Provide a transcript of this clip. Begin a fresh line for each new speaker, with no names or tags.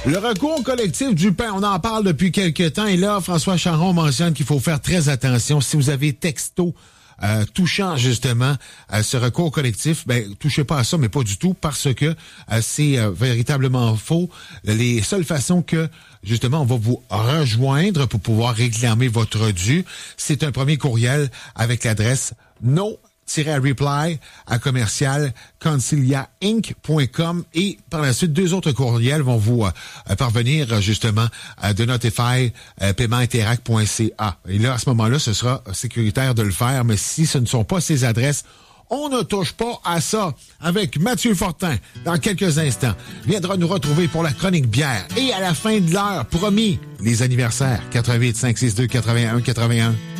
Le recours collectif du pain, on en parle depuis quelques temps. Et là, François Charon mentionne qu'il faut faire très attention. Si vous avez texto touchant justement ce recours collectif, touchez pas à ça, mais pas du tout, parce que c'est véritablement faux. Les seules façons que justement on va vous rejoindre pour pouvoir réclamer votre dû, c'est un premier courriel avec l'adresse no-reply à commercial-concilia-inc.com et par la suite, 2 autres courriels vont vous parvenir justement de Notify paiement-interact.ca. Et là, à ce moment-là, ce sera sécuritaire de le faire, mais si ce ne sont pas ces adresses, on ne touche pas à ça. Avec Mathieu Fortin, dans quelques instants, viendra nous retrouver pour la chronique bière. Et à la fin de l'heure, promis, les anniversaires, 88 562 81 81.